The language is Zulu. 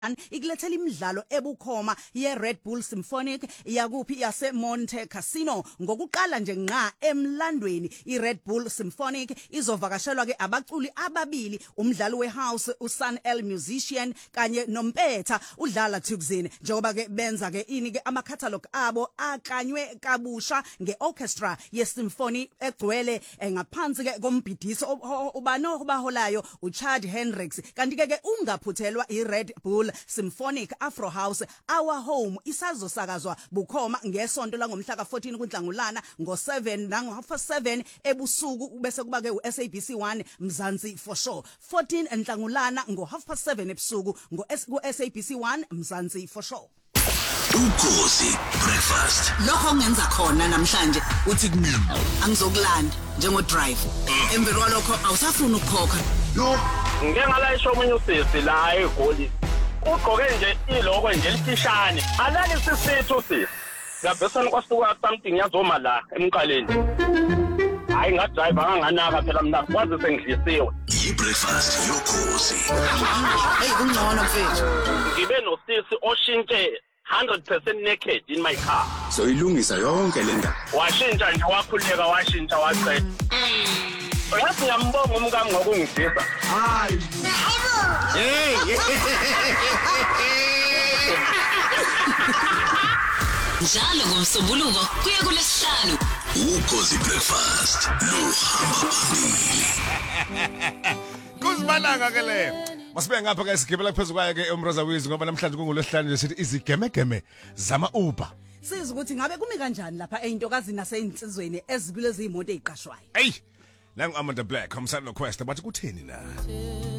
ikulethela imidlalo ebukhoma ye-Red Bull Symphonic yakuphi yase Monte Cassino ngokuqala nje nqa emlandweni i-Red Bull Symphonic izovakashelwa ke abaculi ababili umdlali wehouse uSun L musician kanye nompetha udlala Thukzin njengoba ke benza ke ini ke ama catalog abo akanywe kabusha ngeorchestra ye-symphony egcwele ngaphansi ke kombhidiso ubano baholayo uChad Hendricks kanti ke ungaphuthelwa i-Red Bull Symphonic Afro House Our Home isazosakazwa bukhoma ngesonto la ngomhla ka14 kuNhlangulana ngo7 nango7 ebusuku bese kuba ke uSABC1 Mzansi for sure 14 Nhlangulana ngo7 ebusuku ku-SABC1 Mzansi for sure. Ukhosi breakfast lokho ngenza khona namhlanje uthi angizokulanda njengo drive emveni kwalokho awusafuna ukukhokha no ngeke ngalayisho omunye usisi la eGoli ugqoke nje iloko nje lifishane alali sisithu sisi ngabesana kwasuka something yazoma la emqaleni hayi nga driver anganaka phela mina kwazi sengidlisiwe i-breakfast yokhosi hey kungcono mfethu ngibe nosisi oshintshe 100% naked in my car. So ilungisa yonke le ndaba. Washintsha nje wakhuleka washintsha waqeda. Ngathi ngiyambonga umkami ngokungidisa. Hayi. Hey. Njalo ngomsombuluko kuya kulesihlanu. Ukhosi breakfast lo hamba phambili. Kuzimalanga ke le. Masibe ngapha ke sigibela phezulu kwaye ke uMroza Wiz ngoba namhlanje kungolesihlanu nje sithi izigemegeme zama Uber. Siza ukuthi ngabe kumi kanjani lapha eintokazini naseinsizweni ezibile ezimoto eziqashwayo. Hey. Nangu Amanda Black, Khomsana noQuest bathi kutheni na?